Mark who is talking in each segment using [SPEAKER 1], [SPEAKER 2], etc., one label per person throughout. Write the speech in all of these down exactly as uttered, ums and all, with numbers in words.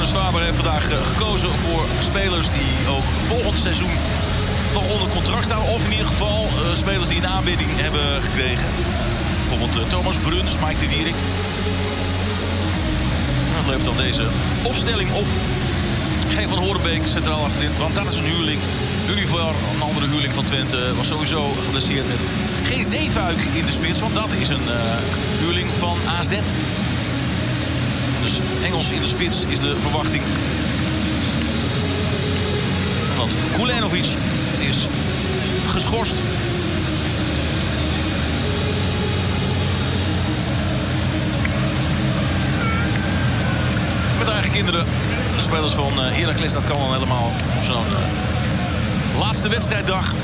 [SPEAKER 1] Dennis Faber heeft vandaag uh, gekozen voor spelers die ook volgend seizoen nog onder contract staan. Of in ieder geval uh, spelers die een aanbieding hebben gekregen. Bijvoorbeeld uh, Thomas Bruns, Mike de Wierik. Dat levert dan deze opstelling op. Geen van Horenbeek centraal achterin, want dat is een huurling. Univar, een andere huurling van Twente, was sowieso geblesseerd. En geen Zeefuik in de spits, want dat is een uh, huurling van A Z. Dus Engels in de spits is de verwachting. Want Kulenovic is geschorst. Met eigen kinderen. De spelers van uh, Heracles, dat kan dan helemaal op zo'n uh, laatste wedstrijddag.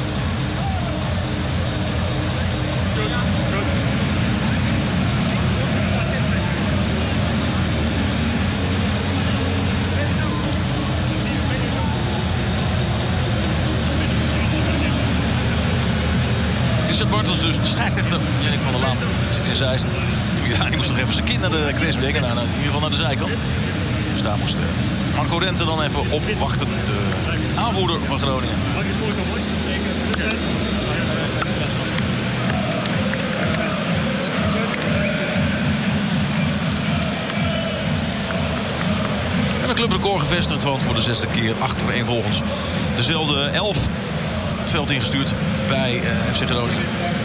[SPEAKER 1] Richard Bartels dus, de scheidsrechter. Jannik van der Laan zit in Zeist. Ja, die moest nog even zijn kind naar de Chris brengen. Nou, in ieder geval naar de zijkant. Dus daar moest uh, Marco Rente dan even op wachten. De aanvoerder van Groningen. En een clubrecord gevestigd, want voor de zesde keer achtereenvolgens dezelfde elf het veld ingestuurd bij uh, F C Groningen.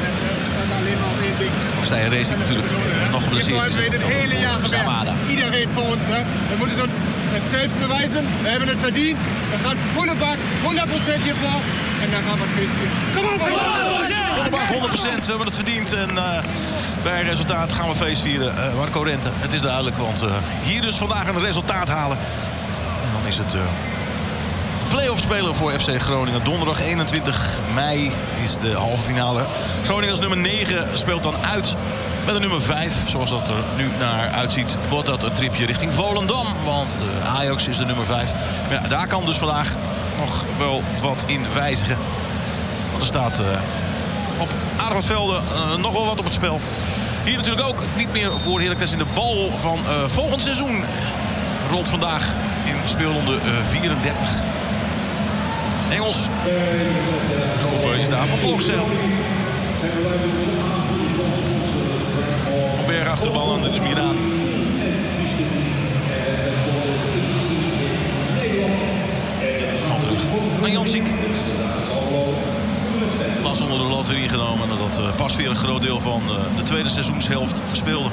[SPEAKER 1] Stijn Racing natuurlijk nog geblesseerd is.
[SPEAKER 2] Het hele jaar gewerkt. Iedereen voor ons. Hè? We moeten ons het zelf bewijzen. We hebben het verdiend. We gaan volle bak, honderd procent hiervoor. En dan gaan we het feest vieren. Kom op!
[SPEAKER 1] Volle bak, honderd procent. We hebben het verdiend. En uh, bij resultaat gaan we feest vieren. Uh, Marco Rente, het is duidelijk. Want uh, hier dus vandaag een resultaat halen. En dan is het... Uh, play-off speler voor F C Groningen. Donderdag eenentwintig mei is de halve finale. Groningen als nummer negen speelt dan uit met de nummer vijf. Zoals dat er nu naar uitziet, wordt dat een tripje richting Volendam. Want de Ajax is de nummer vijf. Maar ja, daar kan dus vandaag nog wel wat in wijzigen. Want er staat uh, op aardig wat velden uh, nog wel wat op het spel. Hier natuurlijk ook niet meer voor Heracles in de bal van uh, volgend seizoen. Rolt vandaag in speelronde uh, vierendertig. Engels. Kopper is daar van Blokcel. Van Berg achter de bal aan de Smirani. Al terug naar Jansink. Pas onder de lat weer ingenomen. Nadat uh, pas weer een groot deel van uh, de tweede seizoenshelft speelde.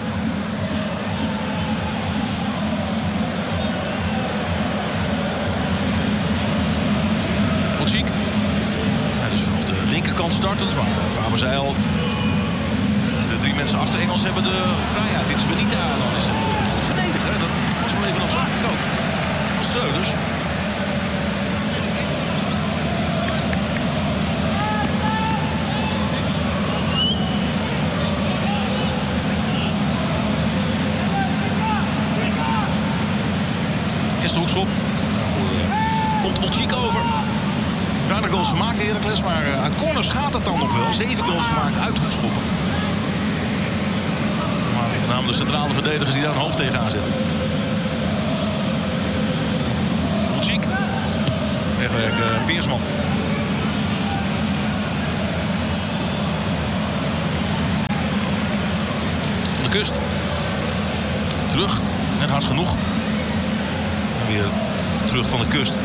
[SPEAKER 1] Ziek. Ja, dus vanaf de linkerkant startend, maar uh, Faber zei al, de drie mensen achter Engels hebben de vrijheid. Dit is Benita, dan is het uh, goed verdedigen. Dat was wel even noodzakelijk ook. Van Streuders. Eerste hoekschop. Daarvoor uh, komt Olczyk over. Weinig goals gemaakt, Heracles, maar uh, uit corners gaat het dan nog wel. Zeven goals gemaakt uit hoekschoppen. Maar met name de centrale verdedigers die daar een hoofd tegenaan zetten. Olczyk. Wegwerk uh, Peersman. Van de Kust. Terug. Net hard genoeg. En weer terug van de Kust.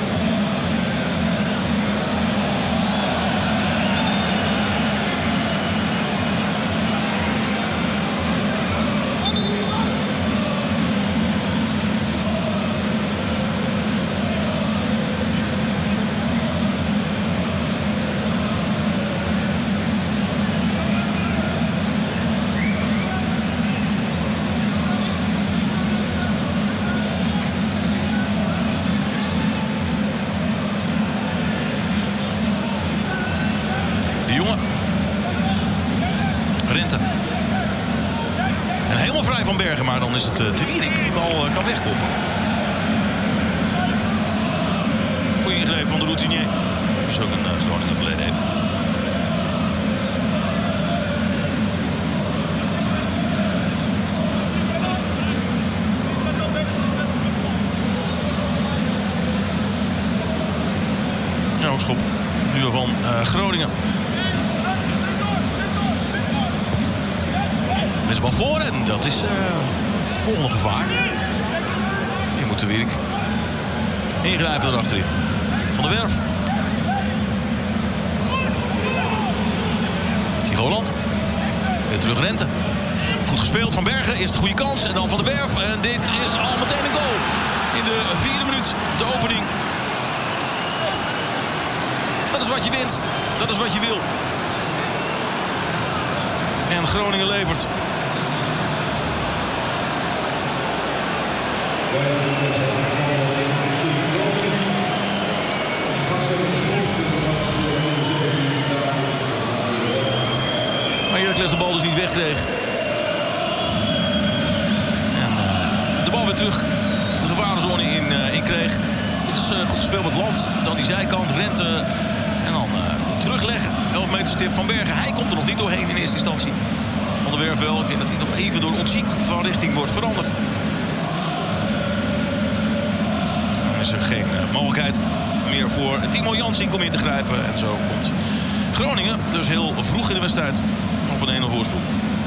[SPEAKER 1] Maar dan is het uh, de Wierik die de bal uh, kan wegkoppen. Goeie ingreep van de routinier. Die dus ook een uh, Groningen verleden heeft. hoekschop. Nu van uh, Groningen. Er is de bal voor en dat is uh, het volgende gevaar. Hier moet de Wierk ingrijpen erachterin. Van der Werf. Roland. Weer terug Rente. Goed gespeeld van Bergen. Eerst een goede kans. En dan Van der Werf. En dit is al meteen een goal. In de vierde minuut. De opening. Dat is wat je wint. Dat is wat je wil. En Groningen levert. De bal dus niet wegkreeg. En uh, de bal weer terug de gevarenzone in, uh, in kreeg. Dit is uh, goed gespeeld met Land. Dan die zijkant, Rente. En dan uh, terugleggen. elf meter stip van Bergen. Hij komt er nog niet doorheen in eerste instantie. Van der Werf wel. Ik denk dat hij nog even door Ontziek van richting wordt veranderd. Dan is er geen uh, mogelijkheid meer voor Timo Janssink om in te grijpen. En zo komt Groningen dus heel vroeg in de wedstrijd op een één nul voorsprong.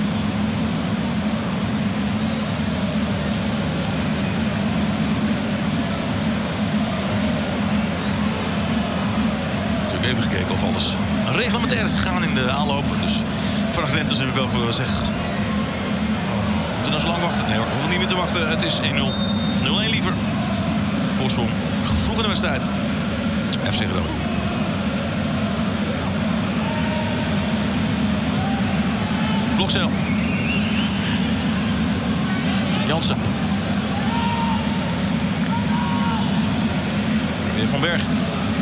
[SPEAKER 1] Natuurlijk even gekeken of alles reglementair is gegaan in de aanloop. Dus vraag Rente zeg ik over zeg. Moeten we nou zo lang wachten? Nee hoor, we hoeven niet meer te wachten. Het is één nul. Of nul één liever. Voorsprong. Vroeg in de wedstrijd. F C Groningen. Blokcel. Jansen. Weer Van Berg.